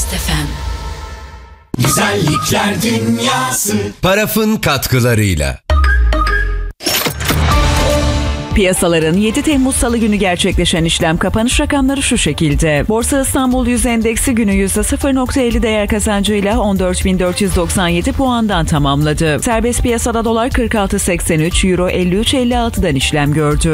FM. Güzellikler dünyası. Paraf'ın katkılarıyla. Piyasaların 7 Temmuz Salı günü gerçekleşen işlem kapanış rakamları şu şekilde. Borsa İstanbul Yüz Endeksi günü %0.50 değer kazancıyla 14.497 puandan tamamladı. Serbest piyasada dolar 46.83, euro 53.56'dan işlem gördü.